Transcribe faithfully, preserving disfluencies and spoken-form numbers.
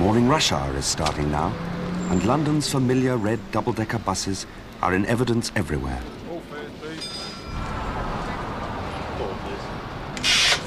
Morning rush hour is starting now, and London's familiar red double-decker buses are in evidence everywhere.